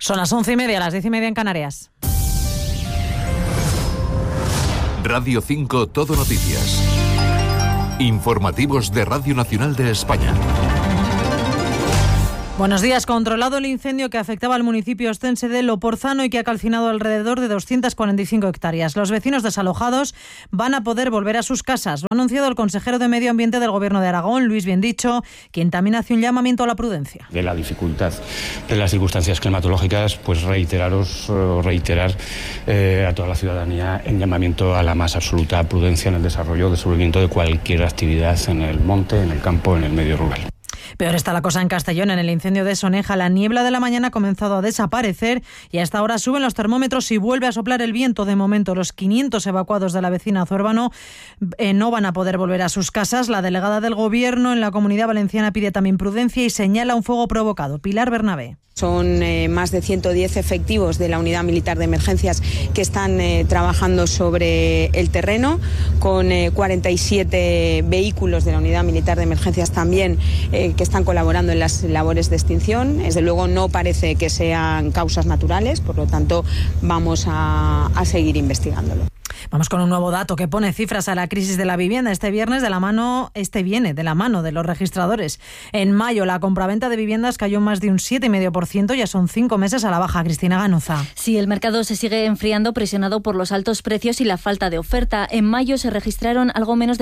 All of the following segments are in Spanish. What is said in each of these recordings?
Son las 11:30, las 10:30 en Canarias. Radio 5 Todo Noticias. Informativos de Radio Nacional de España. Buenos días. Controlado el incendio que afectaba al municipio ostense de Loporzano y que ha calcinado alrededor de 245 hectáreas. Los vecinos desalojados van a poder volver a sus casas. Lo ha anunciado el consejero de Medio Ambiente del Gobierno de Aragón, Luis Biendicho, quien también hace un llamamiento a la prudencia. De la dificultad de las circunstancias climatológicas, pues reiterar a toda la ciudadanía el llamamiento a la más absoluta prudencia en el desarrollo, desenvolvimiento de cualquier actividad en el monte, en el campo, en el medio rural. Peor está la cosa en Castellón. En el incendio de Soneja, la niebla de la mañana ha comenzado a desaparecer y a esta hora suben los termómetros y vuelve a soplar el viento. De momento, los 500 evacuados de la vecina Zurbano no van a poder volver a sus casas. La delegada del Gobierno en la Comunidad Valenciana pide también prudencia y señala un fuego provocado. Pilar Bernabé. Son más de 110 efectivos de la Unidad Militar de Emergencias que están trabajando sobre el terreno, con 47 vehículos de la Unidad Militar de Emergencias también que están colaborando en las labores de extinción. Desde luego no parece que sean causas naturales, por lo tanto vamos a seguir investigándolo. Vamos con un nuevo dato que pone cifras a la crisis de la vivienda. Este viene de la mano de los registradores. En mayo la compraventa de viviendas cayó más de un 7,5%, ya son 5 meses a la baja. Cristina Ganuza. Sí, el mercado se sigue enfriando, presionado por los altos precios y la falta de oferta. En mayo se registraron algo menos de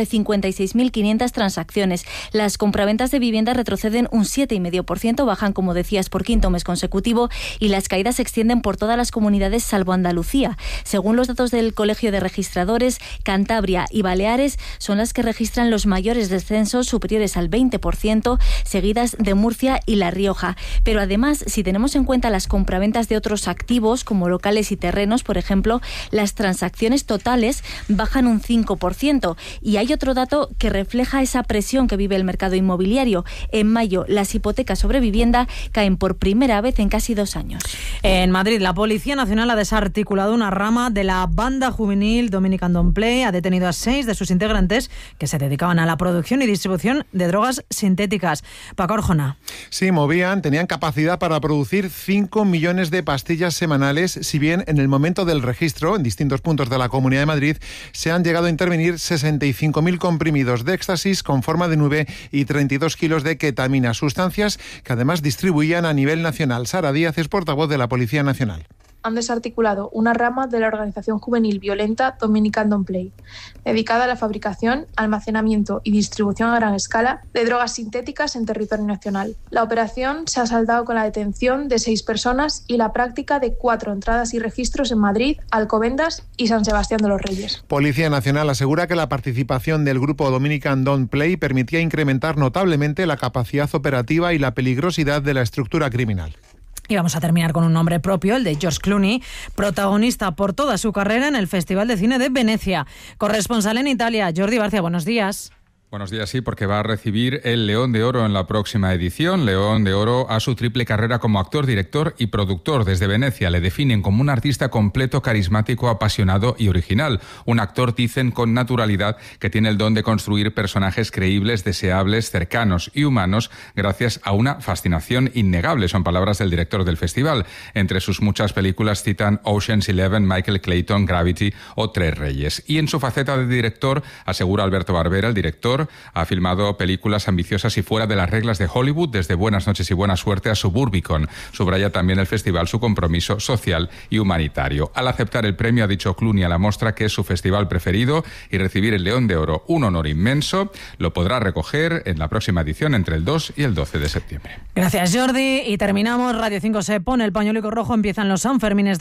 56.500 transacciones. Las compraventas de vivienda retroceden un 7,5%, bajan, como decías, por quinto mes consecutivo, y las caídas se extienden por todas las comunidades salvo Andalucía. Según los datos del Colegio de Registradores, Cantabria y Baleares son las que registran los mayores descensos, superiores al 20%, seguidas de Murcia y La Rioja. Pero además, si tenemos en cuenta las compraventas de otros activos, como locales y terrenos, por ejemplo, las transacciones totales bajan un 5%. Y hay otro dato que refleja esa presión que vive el mercado inmobiliario. En mayo, las hipotecas sobre vivienda caen por primera vez en casi 2 años. En Madrid, la Policía Nacional ha desarticulado una rama de la banda juvenil Dominican Don't Play. Ha detenido a 6 de sus integrantes que se dedicaban a la producción y distribución de drogas sintéticas. Paco Arjona. Sí, tenían capacidad para producir 5 millones de pastillas semanales, si bien en el momento del registro, en distintos puntos de la Comunidad de Madrid, se han llegado a intervenir 65.000 comprimidos de éxtasis con forma de nube y 32 kilos de ketamina, sustancias que además distribuían a nivel nacional. Sara Díaz es portavoz de la Policía Nacional. Han desarticulado una rama de la organización juvenil violenta Dominican Don't Play, dedicada a la fabricación, almacenamiento y distribución a gran escala de drogas sintéticas en territorio nacional. La operación se ha saldado con la detención de 6 personas y la práctica de 4 entradas y registros en Madrid, Alcobendas y San Sebastián de los Reyes. Policía Nacional asegura que la participación del grupo Dominican Don't Play permitía incrementar notablemente la capacidad operativa y la peligrosidad de la estructura criminal. Y vamos a terminar con un nombre propio, el de George Clooney, protagonista por toda su carrera en el Festival de Cine de Venecia. Corresponsal en Italia, Jordi Barcia, buenos días. Buenos días, sí, porque va a recibir el León de Oro en la próxima edición. León de Oro a su triple carrera como actor, director y productor. Desde Venecia le definen como un artista completo, carismático, apasionado y original. Un actor, dicen, con naturalidad, que tiene el don de construir personajes creíbles, deseables, cercanos y humanos gracias a una fascinación innegable. Son palabras del director del festival. Entre sus muchas películas citan Ocean's 11, Michael Clayton, Gravity o Tres Reyes. Y en su faceta de director, asegura Alberto Barbera, el director, ha filmado películas ambiciosas y fuera de las reglas de Hollywood, desde Buenas noches y buena suerte a Suburbicon. Subraya también el festival su compromiso social y humanitario. Al aceptar el premio, ha dicho Clooney a la mostra que es su festival preferido y recibir el León de Oro, un honor inmenso. Lo podrá recoger en la próxima edición entre el 2 y el 12 de septiembre. Gracias, Jordi. Y terminamos. Radio 5 se pone el pañuelo rojo. Empiezan los Sanfermines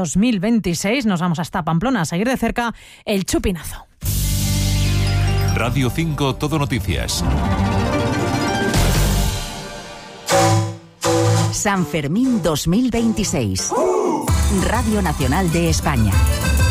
2026. Nos vamos hasta Pamplona a seguir de cerca el chupinazo. Radio 5 Todo Noticias. San Fermín 2026. Radio Nacional de España.